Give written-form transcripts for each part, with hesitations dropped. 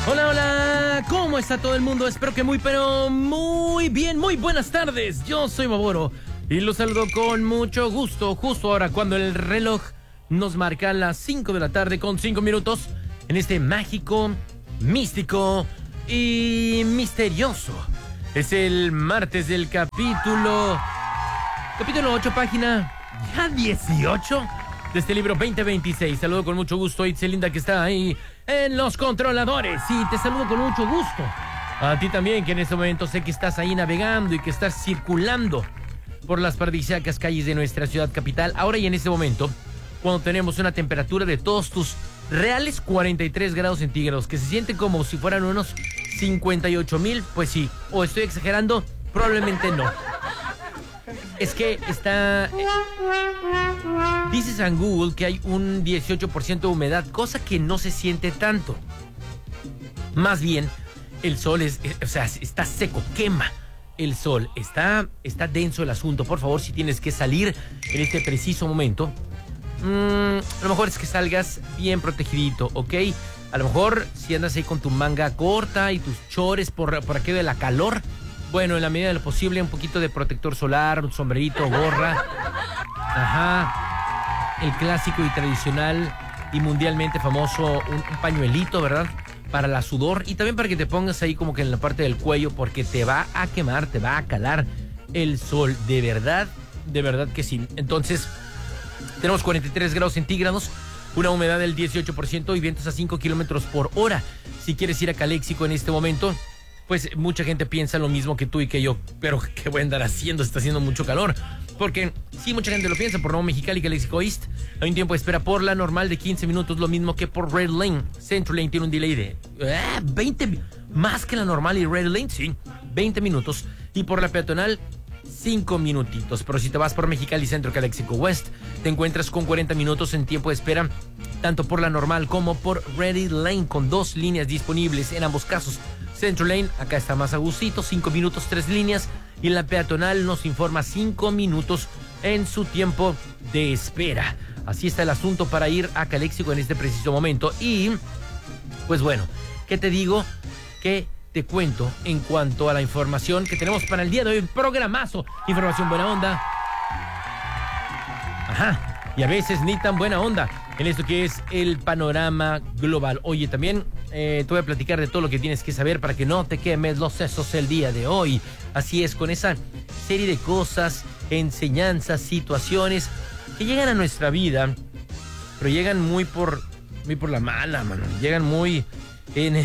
Hola, hola, ¿cómo está todo el mundo? Espero que pero muy bien, muy buenas tardes. Yo soy Baboro y los saludo con mucho gusto, justo ahora cuando el reloj nos marca las 5 de la tarde con 5 minutos en este mágico, místico y misterioso. Es el martes del capítulo 8, página ya 18 de este libro 2026. Saludo con mucho gusto a Itzelinda, que está ahí en los controladores. Y te saludo con mucho gusto a ti también, que en este momento sé que estás ahí navegando y que estás circulando por las paradisíacas calles de nuestra ciudad capital. Ahora y en este momento, cuando tenemos una temperatura de todos tus reales 43 grados centígrados, que se siente como si fueran unos 58,000, pues sí. O estoy exagerando, probablemente no. Es que está... dice San Google que hay un 18% de humedad, cosa que no se siente tanto. Más bien, el sol está seco, quema el sol. Está denso el asunto. Por favor, si tienes que salir en este preciso momento, lo mejor es que salgas bien protegidito, ¿ok? A lo mejor si andas ahí con tu manga corta y tus chores por aquello de la calor, bueno, en la medida de lo posible, un poquito de protector solar, un sombrerito, gorra. Ajá. El clásico y tradicional y mundialmente famoso, un pañuelito, ¿verdad? Para la sudor y también para que te pongas ahí como que en la parte del cuello, porque te va a quemar, te va a calar el sol. De verdad que sí. Entonces, tenemos 43 grados centígrados, una humedad del 18% y vientos a 5 kilómetros por hora. Si quieres ir a Caléxico en este momento, pues mucha gente piensa lo mismo que tú y que yo, pero ¿qué voy a andar haciendo? Está haciendo mucho calor. Porque sí, mucha gente lo piensa por Nuevo Mexicali, Caléxico East. Hay un tiempo de espera por la normal de 15 minutos, lo mismo que por Red Lane. Central Lane tiene un delay de 20, más que la normal, y Red Lane, sí, 20 minutos. Y por la peatonal, 5 minutitos. Pero si te vas por Mexicali Centro, Caléxico West, te encuentras con 40 minutos en tiempo de espera, tanto por la normal como por Ready Lane, con 2 líneas disponibles en ambos casos. Central Lane, acá está más a gustito, 5 minutos, 3 líneas. Y en la peatonal nos informa 5 minutos en su tiempo de espera. Así está el asunto para ir a Caléxico en este preciso momento. Y, pues bueno, ¿qué te digo? ¿Qué te cuento en cuanto a la información que tenemos para el día de hoy? Programazo, información buena onda. Ajá, y a veces ni tan buena onda en esto que es el panorama global. Oye, también te voy a platicar de todo lo que tienes que saber para que no te quemes los sesos el día de hoy. Así es, con esa serie de cosas, enseñanzas, situaciones que llegan a nuestra vida, pero llegan muy por la mala, mano. Llegan muy en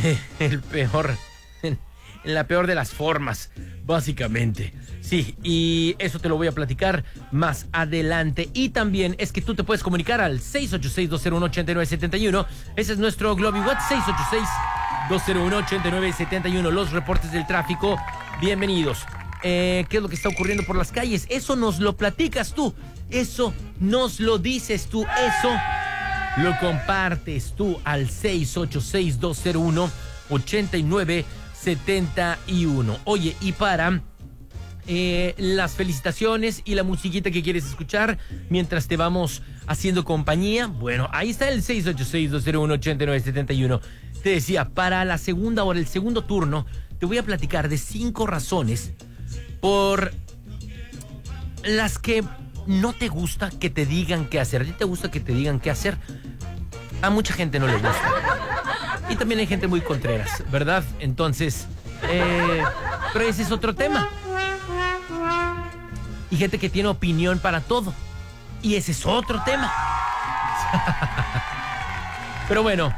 la peor de las formas, básicamente. Sí, y eso te lo voy a platicar más adelante. Y también es que tú te puedes comunicar al 686-201-8971. Ese es nuestro Globi WhatsApp, 686-201-8971. Los reportes del tráfico, bienvenidos. ¿Qué es lo que está ocurriendo por las calles? Eso nos lo platicas tú, eso nos lo dices tú, eso lo compartes tú al 686-201-8971. Oye, y para las felicitaciones y la musiquita que quieres escuchar mientras te vamos haciendo compañía, bueno, ahí está el 686-201-8971. Te decía, para la segunda hora, el segundo turno, te voy a platicar de 5 razones por las que no te gusta que te digan qué hacer. ¿A ti te gusta que te digan qué hacer? A mucha gente no le gusta. Y también hay gente muy contreras, ¿verdad? Entonces, pero ese es otro tema. Y gente que tiene opinión para todo. Y ese es otro tema. Pero bueno.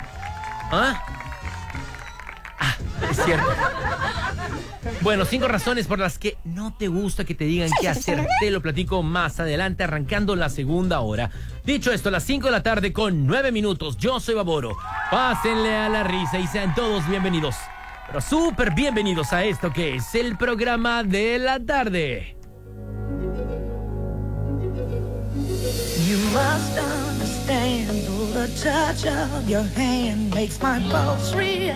Es cierto. Bueno, 5 razones por las que no te gusta que te digan qué hacer. Te lo platico más adelante, arrancando la segunda hora. Dicho esto, a las 5 de la tarde con 9 minutos. Yo soy Baboro. Pásenle a la risa y sean todos bienvenidos. Pero súper bienvenidos a esto que es el programa de la tarde. You must understand, the touch of your hand makes my pulse react.